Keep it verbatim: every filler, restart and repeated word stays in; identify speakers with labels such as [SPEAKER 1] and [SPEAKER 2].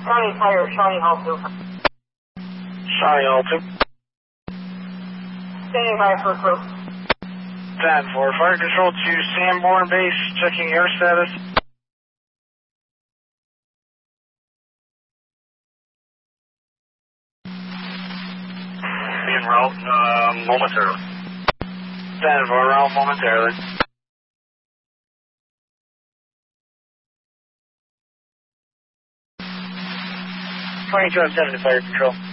[SPEAKER 1] Charlie Fire, Charlie Alto.
[SPEAKER 2] Charlie Alto.
[SPEAKER 1] Standing by for crew.
[SPEAKER 2] ten four, fire control to Sanborn Base, checking air status.
[SPEAKER 3] En route, uh, momentarily.
[SPEAKER 2] ten four, route momentarily. twenty-two oh seven to fire control.